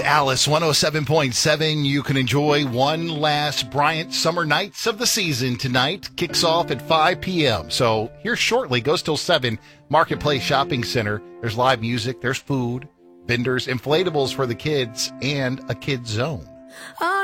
Alice 107.7. You can enjoy one last Bryant Summer Nights of the season tonight. Kicks off at 5 p.m. So here shortly, goes till 7. Marketplace Shopping Center. There's live music, there's food, vendors, inflatables for the kids, and a kids zone.